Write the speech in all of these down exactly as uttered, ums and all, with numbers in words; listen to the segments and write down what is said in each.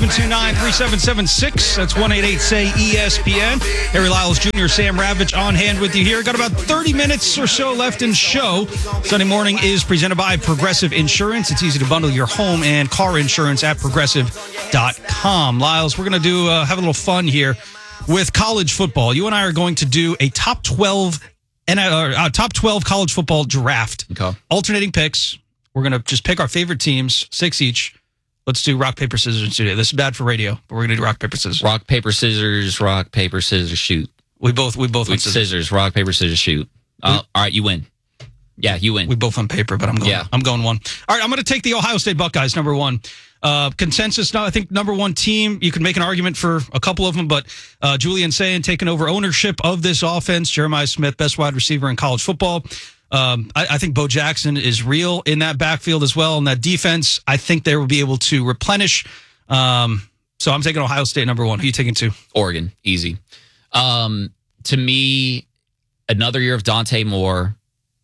two nine, three seven seven six. That's one eight eight say E S P N. Harry Lyles Junior, Sam Ravitch on hand with you here. Got about thirty minutes or so left in show. Sunday morning is presented by Progressive Insurance. It's easy to bundle your home and car insurance at progressive dot com. Lyles, we're going to do uh, have a little fun here with college football. You and I are going to do a top twelve and uh, uh, top twelve college football draft. Okay. Alternating picks. We're going to just pick our favorite teams, six each. Let's do rock, paper, scissors today. This is bad for radio, but we're going to do rock, paper, scissors. Rock, paper, scissors, rock, paper, scissors, shoot. We both we both went scissors. scissors. Rock, paper, scissors, shoot. Uh, all right, you win. Yeah, you win. We both on paper, but I'm going. Yeah. I'm going one. All right, I'm going to take the Ohio State Buckeyes, number one. Uh, consensus now, I think number one team. You can make an argument for a couple of them, but uh, Julian Sayin taking over ownership of this offense. Jeremiah Smith, best wide receiver in college football. Um, I, I think Bo Jackson is real in that backfield as well. And that defense, I think they will be able to replenish. Um, so I'm taking Ohio State number one. Who are you taking two? Oregon, easy. Um, to me, another year of Dante Moore.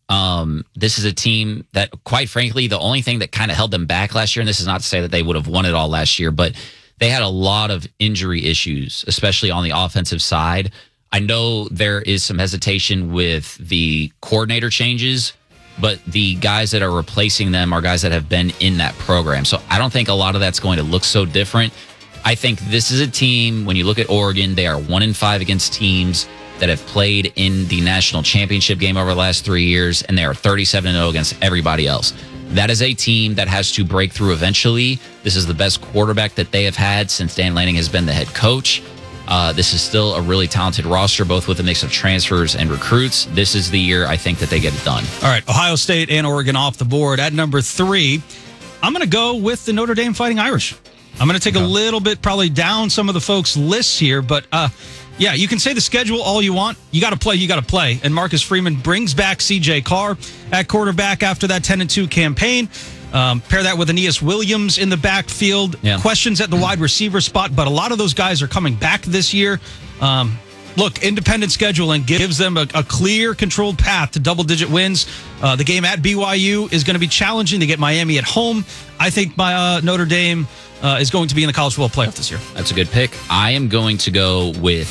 Um, this is a team that, quite frankly, the only thing that kind of held them back last year, and this is not to say that they would have won it all last year, but they had a lot of injury issues, especially on the offensive side. I know there is some hesitation with the coordinator changes, but the guys that are replacing them are guys that have been in that program. So I don't think a lot of that's going to look so different. I think this is a team, when you look at Oregon, they are one in five against teams that have played in the national championship game over the last three years, and they are thirty-seven and oh against everybody else. That is a team that has to break through eventually. This is the best quarterback that they have had since Dan Lanning has been the head coach. Uh, this is still a really talented roster, both with a mix of transfers and recruits. This is the year I think that they get it done. All right, Ohio State and Oregon off the board. At number three, I'm going to go with the Notre Dame Fighting Irish. I'm going to take okay. a little bit probably down some of the folks' lists here, but uh, yeah, you can say the schedule all you want. You got to play, you got to play. And Marcus Freeman brings back C J Carr at quarterback after that ten and two campaign. Um, pair that with Aeneas Williams in the backfield. Yeah. Questions at the wide receiver spot, but a lot of those guys are coming back this year. Um, look, independent scheduling gives them a, a clear, controlled path to double-digit wins. Uh, the game at B Y U is going to be challenging. They get Miami at home. I think my uh, Notre Dame uh, is going to be in the college football playoff this year. That's a good pick. I am going to go with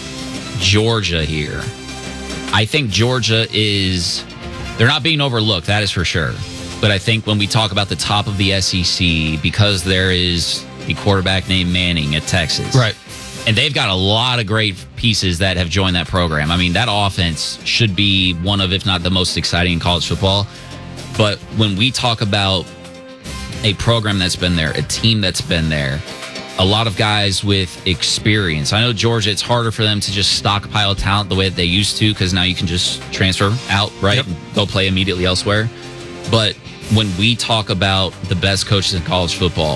Georgia here. I think Georgia is, they're not being overlooked, that is for sure. But I think when we talk about the top of the S E C, because there is a quarterback named Manning at Texas. Right. And they've got a lot of great pieces that have joined that program. I mean, that offense should be one of, if not the most exciting in college football. But when we talk about a program that's been there, a team that's been there, a lot of guys with experience. I know Georgia, it's harder for them to just stockpile talent the way that they used to, because now you can just transfer out, right? Yep. And go play immediately elsewhere. But when we talk about the best coaches in college football,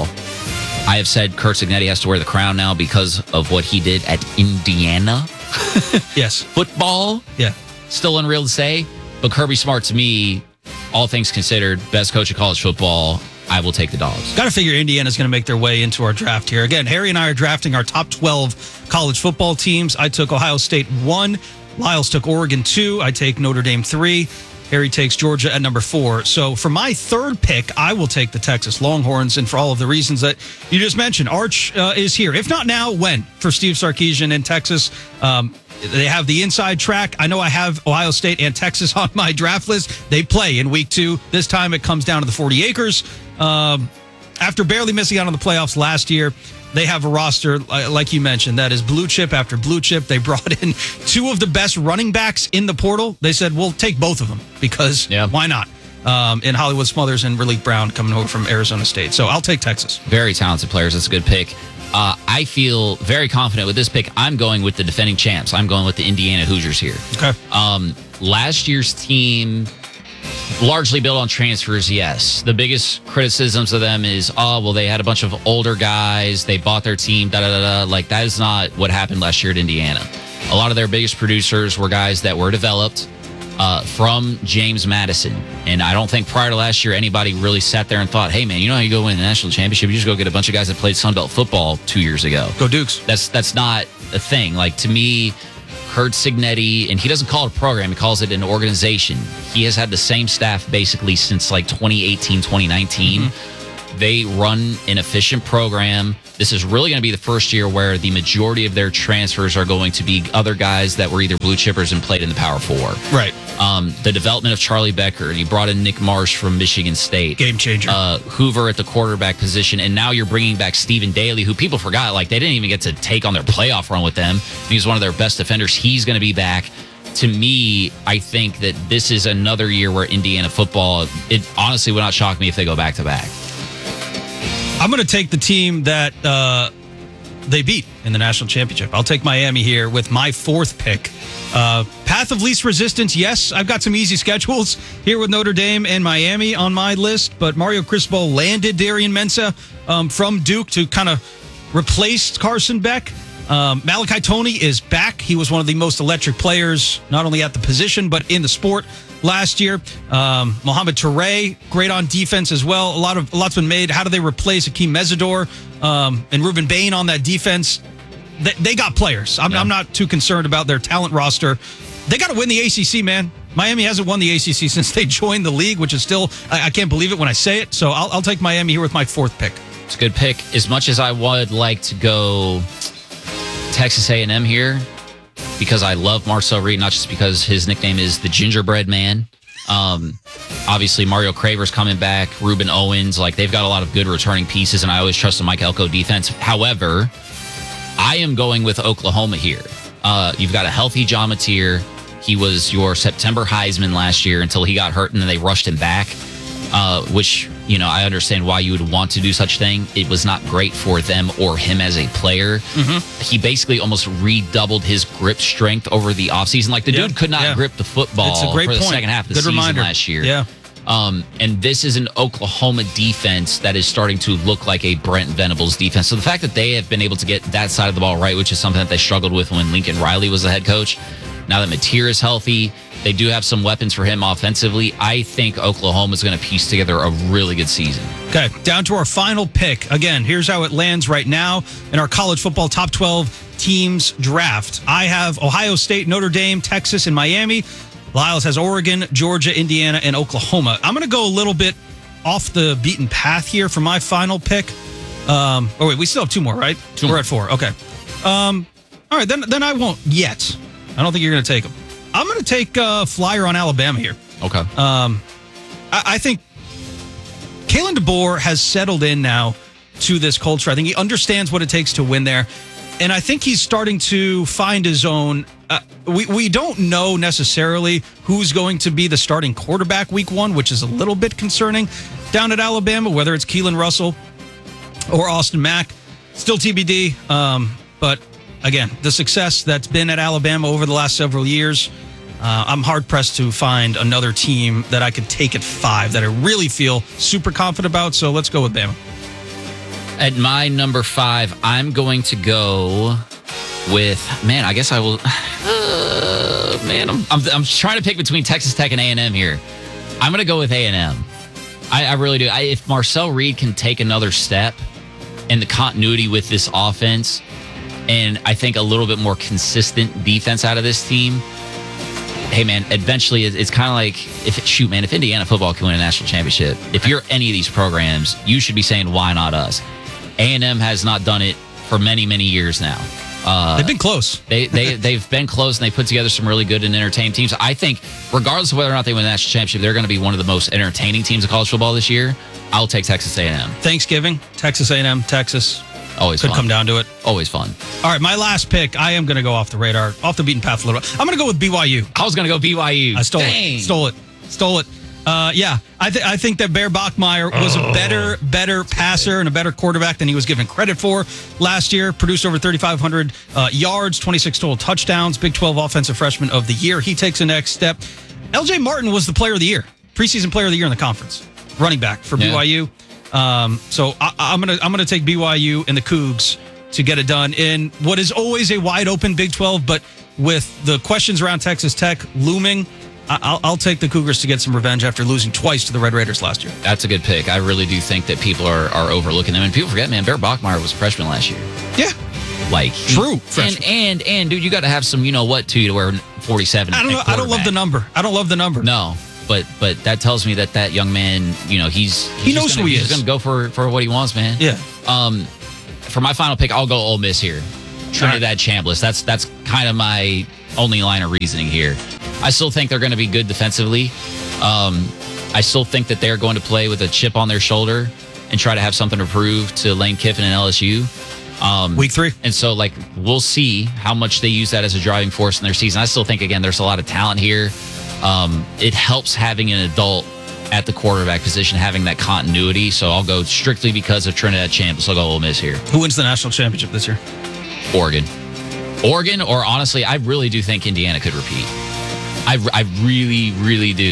I have said Curt Cignetti has to wear the crown now because of what he did at Indiana. Yes. Football. Yeah. Still unreal to say. But Kirby Smart, to me, all things considered, best coach of college football. I will take the Dogs. Got to figure Indiana's going to make their way into our draft here. Again, Harry and I are drafting our top twelve college football teams. I took Ohio State one. Lyles took Oregon two. I take Notre Dame three. Harry takes Georgia at number four. So for my third pick, I will take the Texas Longhorns, and for all of the reasons that you just mentioned. Arch uh, is here. If not now, when? For Steve Sarkisian in Texas. Um, they have the inside track. I know I have Ohio State and Texas on my draft list. They play in week two. This time it comes down to the forty acres. Um, after barely missing out on the playoffs last year, they have a roster, like you mentioned, that is blue chip after blue chip. They brought in two of the best running backs in the portal. They said, we'll take both of them because yeah. why not? Um, and Hollywood Smothers and Relief Brown coming over from Arizona State. So I'll take Texas. Very talented players. That's a good pick. Uh, I feel very confident with this pick. I'm going with the defending champs. I'm going with the Indiana Hoosiers here. Okay. Um, last year's team, largely built on transfers, yes. The biggest criticisms of them is, oh, well, they had a bunch of older guys. They bought their team, da-da-da-da. Like, that is not what happened last year at Indiana. A lot of their biggest producers were guys that were developed uh, from James Madison. And I don't think prior to last year, anybody really sat there and thought, hey, man, you know how you go win the national championship? You just go get a bunch of guys that played Sun Belt football two years ago. Go Dukes. That's, that's not a thing. Like, to me, Curt Cignetti, and he doesn't call it a program, he calls it an organization. He has had the same staff basically since like twenty eighteen, twenty nineteen. Mm-hmm. they run an efficient program. This is really going to be the first year where the majority of their transfers are going to be other guys that were either blue chippers and played in the Power Four. Right. Um, the development of Charlie Becker. You brought in Nick Marsh from Michigan State. Game changer. Uh, Hoover at the quarterback position. And now you're bringing back Stephen Daly, who people forgot. Like, they didn't even get to take on their playoff run with them. He's one of their best defenders. He's going to be back. To me, I think that this is another year where Indiana football, it honestly would not shock me if they go back to back. I'm going to take the team that uh, they beat in the national championship. I'll take Miami here with my fourth pick. Uh, path of least resistance, yes. I've got some easy schedules here with Notre Dame and Miami on my list, but Mario Cristobal landed Darian Mensah um, from Duke to kind of replace Carson Beck. Um, Malachi Toney is back. He was one of the most electric players, not only at the position, but in the sport last year. Um, Mohamed Toure, great on defense as well. A lot of a lot's been made. How do they replace Akeem Mesidor um, and Ruben Bain on that defense? They, they got players. I'm, yeah. I'm not too concerned about their talent roster. They got to win the A C C, man. Miami hasn't won the A C C since they joined the league, which is still, I, I can't believe it when I say it. So I'll, I'll take Miami here with my fourth pick. It's a good pick. As much as I would like to go Texas A and M here, because I love Marcel Reed, not just because his nickname is the Gingerbread Man. Um, obviously, Mario Craver's coming back, Ruben Owens. Like, they've got a lot of good returning pieces, and I always trust the Mike Elko defense. However, I am going with Oklahoma here. Uh, you've got a healthy John Mateer. He was your September Heisman last year until he got hurt, and then they rushed him back, uh, which, you know, I understand why you would want to do such thing. It was not great for them or him as a player. Mm-hmm. He basically almost redoubled his grip strength over the offseason. Like, the yeah, dude could not yeah. grip the football It's a great for the point. second half of the Good season reminder. last year. Yeah. Um, and this is an Oklahoma defense that is starting to look like a Brent Venables defense. So the fact that they have been able to get that side of the ball right, which is something that they struggled with when Lincoln Riley was the head coach. Now that Mateer is healthy, they do have some weapons for him offensively. I think Oklahoma is going to piece together a really good season. Okay, down to our final pick. Again, here's how it lands right now in our college football top twelve teams draft. I have Ohio State, Notre Dame, Texas, and Miami. Lyles has Oregon, Georgia, Indiana, and Oklahoma. I'm going to go a little bit off the beaten path here for my final pick. Um, oh, wait, we still have two more, right? Two We're more. at four. Okay. Um, all right, then, then I won't yet. I don't think you're going to take them. I'm going to take a flyer on Alabama here. Okay. Um, I, I think Kalen DeBoer has settled in now to this culture. I think he understands what it takes to win there. And I think he's starting to find his own. Uh, we, we don't know necessarily who's going to be the starting quarterback week one, which is a little bit concerning down at Alabama, whether it's Keelan Russell or Austin Mack. Still T B D. Um, but again, the success that's been at Alabama over the last several years, uh, I'm hard-pressed to find another team that I could take at five that I really feel super confident about. So let's go with Bama. At my number five, I'm going to go with, man, I guess I will. Uh, man, I'm, I'm I'm trying to pick between Texas Tech and A and M here. I'm going to go with A and M. I, I really do. I, if Marcel Reed can take another step in the continuity with this offense, and I think a little bit more consistent defense out of this team, hey, man, eventually it's, it's kind of like, if shoot, man, if Indiana football can win a national championship, if you're any of these programs, you should be saying, why not us? A and M has not done it for many, many years now. Uh, They've been close. they, they, they've been close, and they put together some really good and entertaining teams. I think, regardless of whether or not they win the national championship, they're going to be one of the most entertaining teams of college football this year. I'll take Texas A and M. Thanksgiving, Texas A and M, Texas. Always Could fun. come down to it. Always fun. All right, my last pick, I am going to go off the radar, off the beaten path a little bit. I'm going to go with B Y U. I was going to go B Y U. I stole Dang. it. Stole it. Stole it. Uh, yeah, I, th- I think that Bear Bachmeier was a better, better passer and a better quarterback than he was given credit for last year. Produced over thirty-five hundred uh, yards, twenty-six total touchdowns, Big twelve Offensive Freshman of the Year. He takes the next step. L J Martin was the player of the year, preseason player of the year in the conference, running back for Yeah. B Y U. Um, so I, I'm gonna I'm gonna take B Y U and the Cougs to get it done in what is always a wide open Big twelve, but with the questions around Texas Tech looming, I'll, I'll take the Cougars to get some revenge after losing twice to the Red Raiders last year. That's a good pick. I really do think that people are, are overlooking them. And people forget, man, Bear Bachmeier was a freshman last year. Yeah, Like, True And, freshman. and, and, dude, you got to have some, you know what, to you to wear forty-seven. I don't know. I don't love the number. I don't love the number. No. but but that tells me that that young man, you know, he's, he's He knows gonna, who he he's is. going to go for for what he wants, man. Yeah. Um, for my final pick, I'll go Ole Miss here. Trinidad Chambliss. That's that's kind of my only line of reasoning here. I still think they're going to be good defensively. Um, I still think that they're going to play with a chip on their shoulder and try to have something to prove to Lane Kiffin and L S U. Um, Week three. And so, like, we'll see how much they use that as a driving force in their season. I still think, again, there's a lot of talent here. Um, it helps having an adult at the quarterback position, having that continuity. So I'll go strictly because of Trinidad Chambliss. I'll go Ole Miss here. Who wins the national championship this year? Oregon. Oregon, or honestly, I really do think Indiana could repeat. I, I really, really do.